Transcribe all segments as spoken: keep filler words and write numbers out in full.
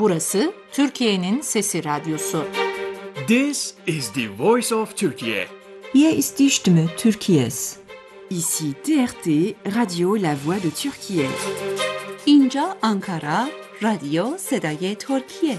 Burası Türkiye'nin Sesi Radyosu. This is the voice of Turkey. Hier ist die Stimme Türkiye's. Ici T R T, Radio La Voix de Türkiye. اینجا آنکارا، رادیو صدای ترکیه.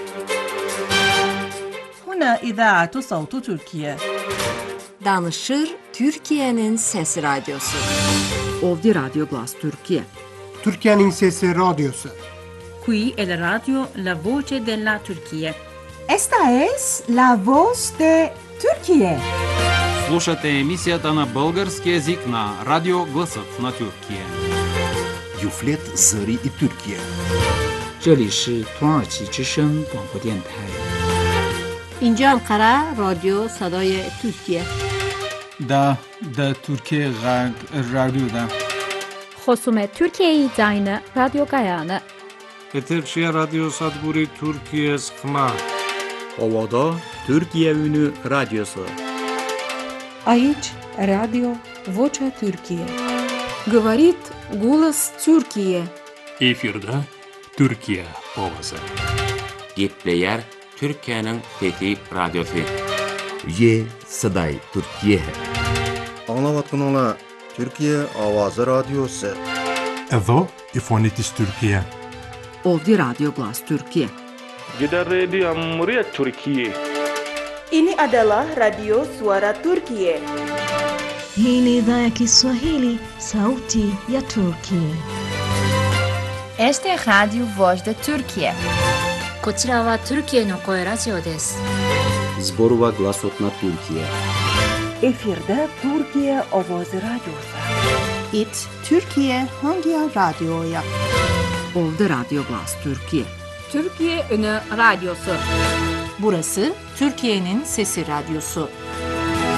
هنا إذاعة صوت تركيا. Danışır Türkiye'nin Sesi Radyosu. Ovdi Radio Glas Türkiye. Türkiye'nin Sesi Radyosu. Qui è la radio La Voce della Turchia. Esta es la voz de Türkiye. Слушате емисията на български език на Радио Гласът на Türkiye. Юфлет Зари и Türkiye. 这里是土耳其之声广播电台。 اینجا انقره رادیو صدای ترکیه. دا دا ترکیه غرب رادیو دا. خصوم ترکیه داینه رادیو گایانه. Eterşehir Radyo Sadburi Türkiye Skma. Ovada Türkiye Ünü Radyosu. Aici Radio Vocea Türkiye. Говорит голос Türkiye. Efirde Türkiye Ovası. Gepleyer Türkiye'nin Fethi Radyosu. Ye Saday Türkiye. Anlavatkunula Türkiye Avazı Radyosu. Evo İfonitis Türkiye. Ovdi Radio Glas Türkiye. Gider Radio Amuriya Türkiye. Ini adalah Radio Suara Turkiye. Hii ni idhaa ya Kiswahili, sauti ya Turkiye. Este Radio Voz de Turkiye. こちらはトルキエの声ラジオです。 Zborova Glasot na Türkiye. Efirde Türkiye Ovoz Radyosu. It Türkiye hangi radyoya? Ovdi Radio Glas Türkiye. Türkiye Ünü Radyosu. Burası Türkiye'nin Sesi Radyosu.